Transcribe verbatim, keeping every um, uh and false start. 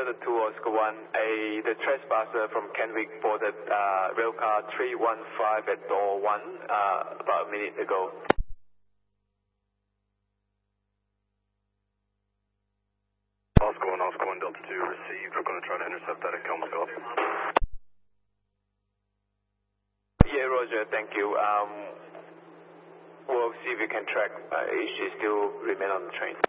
Delta two Oscar one, a the trespasser from Kenwick boarded uh, rail car three one five at door one uh, about a minute ago. Oscar one, Oscar one, Delta two received. We're going to try to intercept that at Kelmsville. Yeah, Roger, thank you. Um, we'll see if we can track. Uh, she still remain on the train.